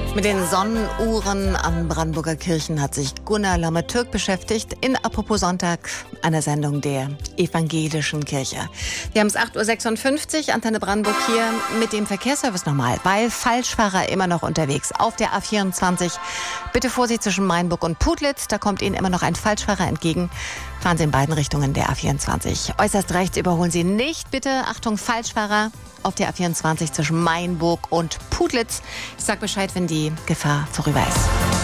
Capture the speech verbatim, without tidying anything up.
Mit den Sonnenuhren an Brandenburger Kirchen hat sich Gunnar Lomme-Türk beschäftigt in Apropos Sonntag, einer Sendung der Evangelischen Kirche. Wir haben es acht Uhr sechsundfünfzig, Antenne Brandenburg hier mit dem Verkehrsservice nochmal, weil Falschfahrer immer noch unterwegs auf der A vierundzwanzig. Bitte Vorsicht zwischen Mainburg und Putlitz, da kommt Ihnen immer noch ein Falschfahrer entgegen. Fahren Sie in beiden Richtungen der A vierundzwanzig. Äußerst rechts überholen Sie nicht, bitte. Achtung, Falschfahrer auf der A vierundzwanzig zwischen Mainburg und Putlitz. Ich sag Bescheid, wenn die Gefahr vorüber ist.